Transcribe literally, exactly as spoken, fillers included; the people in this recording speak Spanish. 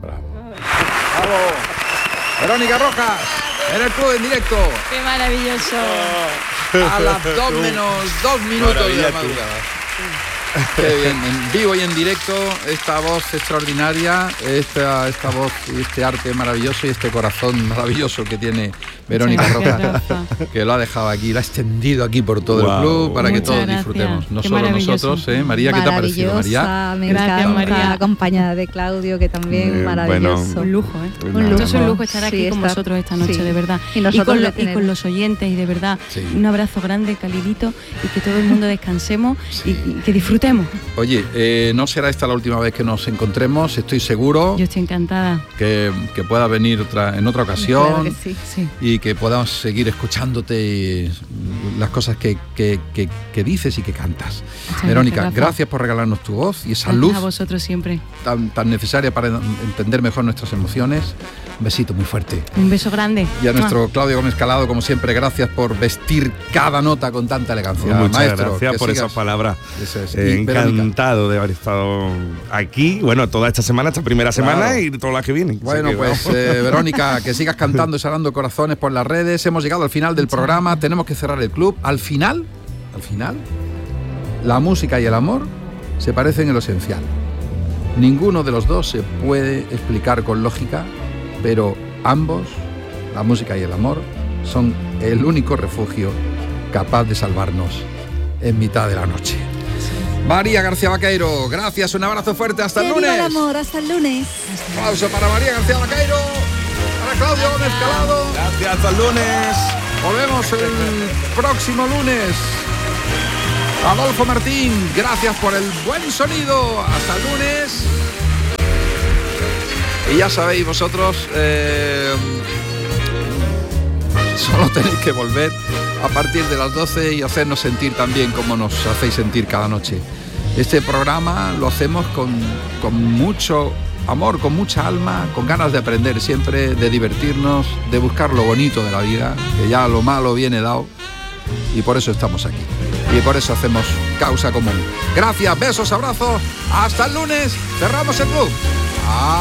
Bravo. Bravo. Verónica Rojas, en el club en directo. Qué maravilloso. A las dos menos dos minutos de la madrugada. Qué bien, en vivo y en directo, esta voz extraordinaria, esta, esta voz y este arte maravilloso y este corazón maravilloso que tiene Verónica Rojas, que lo ha dejado aquí, lo ha extendido aquí por todo wow. el club para Muchas que todos gracias. disfrutemos, no Qué solo nosotros, ¿eh? María, ¿qué te ha parecido, María? Me Gracias, encanta, María. acompañada de Claudio, que también Eh, maravilloso. bueno, Un lujo, ¿eh? Un lujo. Es un lujo estar aquí Sí, con estar- vosotros esta noche, sí. de verdad. Y Y, nosotros con le lo- y tenemos. con los oyentes, y de verdad, Sí. un abrazo grande, calidito, y que todo el mundo descansemos Sí. y, y que disfrutemos. Oye, eh, no será esta la última vez que nos encontremos, estoy seguro Yo estoy encantada. que, que pueda venir otra, en otra ocasión. Claro que sí. Sí. Y que podamos seguir escuchándote y las cosas que, que, que, que dices y que cantas. Muchas Verónica, gracias, Rafa. gracias por regalarnos tu voz y esa Gracias luz a vosotros siempre. tan, tan necesaria para entender mejor nuestras emociones. Un besito muy fuerte. Un beso grande. Y a nuestro Claudio Gómez Calado, como siempre, gracias por vestir cada nota con tanta elegancia. Muchas Maestro, gracias que por sigas. esas palabras. Eso es. Eh, Y Verónica. encantado de haber estado aquí, bueno, toda esta semana, esta primera semana Claro. y todas las que vienen. Bueno, Así que pues vamos. eh, Verónica, que sigas cantando y salando corazones por las redes. Hemos llegado al final del programa, tenemos que cerrar el club. Al final, al final, la música y el amor se parecen en lo esencial. Ninguno de los dos se puede explicar con lógica, pero ambos, la música y el amor, son el único refugio capaz de salvarnos en mitad de la noche. María García Vaqueiro, gracias, un abrazo fuerte, hasta el Que viva lunes. el amor, hasta el lunes. Aplauso para María García Vaqueiro, para Claudio Gómez Calado. Gracias, hasta el lunes. Volvemos el próximo lunes. Adolfo Martín, gracias por el buen sonido. Hasta el lunes. Y ya sabéis vosotros, eh, solo tenéis que volver a partir de las doce y hacernos sentir también como nos hacéis sentir cada noche. Este programa lo hacemos con, con mucho amor, con mucha alma, con ganas de aprender siempre, de divertirnos, de buscar lo bonito de la vida, que ya lo malo viene dado, y por eso estamos aquí. Y por eso hacemos causa común. Gracias, besos, abrazos, hasta el lunes, cerramos el club.